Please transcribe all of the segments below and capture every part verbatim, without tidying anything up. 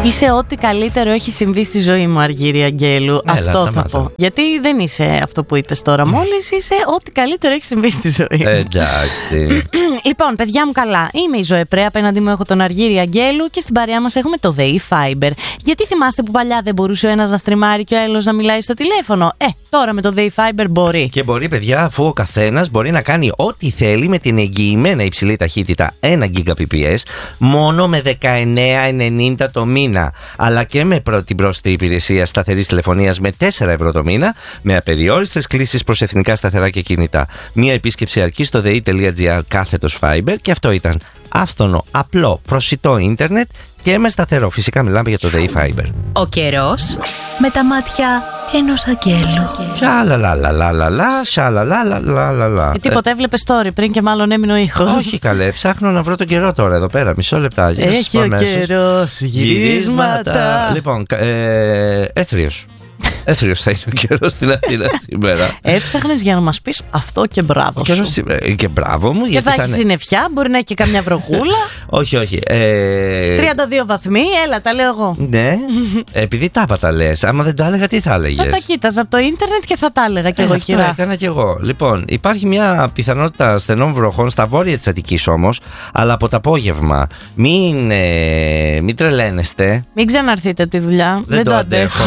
Είσαι ό,τι καλύτερο έχει συμβεί στη ζωή μου, Αργύρη Αγγέλου. Έλα, αυτό σταμάτα. θα πω. Γιατί δεν είσαι αυτό που είπες τώρα μόλις, είσαι ό,τι καλύτερο έχει συμβεί στη ζωή μου. Εντάξει. Λοιπόν, παιδιά μου, καλά. Είμαι η Ζωέ Πρέ, απέναντί μου έχω τον Αργύρη Αγγέλου και στην παρέα μας έχουμε το ΔΕΗ Fiber. Γιατί θυμάστε που παλιά δεν μπορούσε ο ένας να στριμάρει και ο άλλος να μιλάει στο τηλέφωνο? Ε, τώρα με το ΔΕΗ Fiber μπορεί. Και μπορεί, παιδιά, αφού ο καθένας μπορεί να κάνει ό,τι θέλει με την εγγυημένα υψηλή ταχύτητα ένα Gbps μόνο με δεκαεννέα ενενήντα το μήνα. Αλλά και με προ- την πρόσθετη υπηρεσία σταθερής τηλεφωνίας με τέσσερα ευρώ το μήνα, με απεριόριστες κλήσεις προς εθνικά σταθερά και κινητά. Μία επίσκεψη αρκεί στο δε.gr κάθετος Fiber και αυτό ήταν άφθονο, απλό, προσιτό ίντερνετ και με σταθερό. Φυσικά μιλάμε για το ΔΕΗ Fiber. Ο καιρός με τα μάτια ενός αγγέλου. Σαλαλαλαλαλα, σαλαλαλαλαλα. Ε, τίποτα, έβλεπε story πριν και μάλλον έμεινε ο ήχος. Όχι καλέ, ψάχνω να βρω τον καιρό τώρα εδώ πέρα. Μισό λεπτάκι. Έχει ο καιρός γυρίσματα. Λοιπόν, ε, έθριος. Έθριος θα είναι ο καιρός στην Αθήνα σήμερα. Έψαχνες για να μας πεις αυτό και μπράβο Ο καιρός σου. σήμερα- Και μπράβο μου. Και γιατί θα έχει είναι- συννεφιά, μπορεί να έχει και καμιά βροχούλα. Όχι, όχι. Ε, τριάντα δύο βαθμοί, έλα, τα λέω εγώ. Ναι, επειδή τα είπα τα λες. Άμα δεν τα έλεγα, τι θα έλεγες? Θα τα κοίταζα από το ίντερνετ και θα τα έλεγα κι Ε, εγώ, αυτό κυρά. έκανα κι εγώ. Λοιπόν, υπάρχει μια πιθανότητα στενών βροχών στα βόρεια της Αττικής όμως, αλλά από το απόγευμα. Μην, ε, μην τρελαίνεστε. Μην ξαναρθείτε από τη δουλειά. Δεν το αντέχω.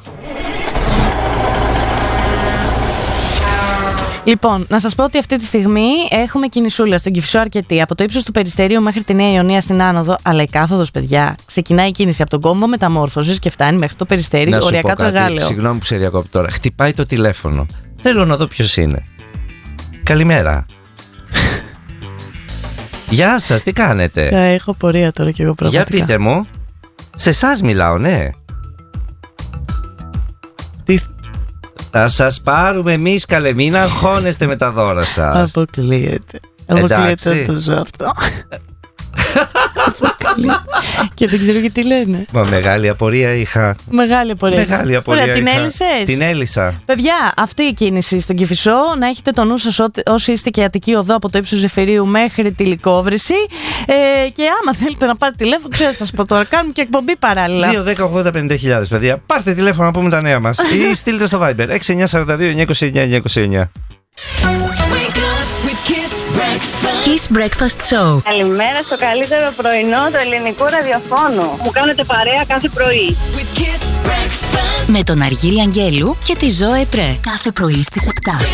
Λοιπόν, να σας πω ότι αυτή τη στιγμή έχουμε κινησούλα στον Κηφισό αρκετή. Από το ύψος του Περιστερίου μέχρι τη Νέα Ιωνία στην άνοδο, αλλά η κάθοδος, παιδιά, ξεκινάει η κίνηση από τον κόμβο Μεταμόρφωσης και φτάνει μέχρι το Περιστέρι, Να σου οριακά πω το κάτι, Εγάλεο. συγγνώμη που σε διακόπτω τώρα. Χτυπάει το τηλέφωνο. Θέλω να δω ποιος είναι. Καλημέρα. Γεια σας, τι κάνετε? Ε, έχω πορεία τώρα κι εγώ Για πραγματικά. πείτε μου. Σε εσάς μιλάω, ναι. Τι Θα σας πάρουμε εμείς, καλέ, μην αγχώνεστε με τα δώρα σας. αποκλείεται. Αποκλείεται Εντάξει. να το ζω αυτό. Αποκλείεται. Και δεν ξέρω γιατί λένε. Μα μεγάλη απορία είχα. Μεγάλη απορία. Μεγάλη απορία Ωραία, την είχα. έλυσες? Την έλυσα. Παιδιά, αυτή η κίνηση στον Κηφισό, να έχετε το νου σας ότι- όσοι είστε και Αττική Οδό από το ύψος Ζεφυρίου μέχρι τη Λυκόβρηση. Ε, και άμα θέλετε να πάρετε τηλέφωνο, ξέρω, σας πω τώρα, κάνουμε και εκπομπή παράλληλα. δύο δέκα ογδόντα πενήντα χιλιάδες, παιδιά. Πάρτε τηλέφωνο να πούμε τα νέα μας. Ή στείλτε στο Viber έξι εννιά τέσσερα δύο εννιά είκοσι εννιά εννιά είκοσι εννιά. Kiss Breakfast Show. Καλημέρα στο καλύτερο πρωινό του ελληνικού ραδιοφώνου. Μου κάνετε παρέα κάθε πρωί. Με τον Αργύρη Αγγέλου και τη Ζωέ Πρέ. Κάθε πρωί στις επτά.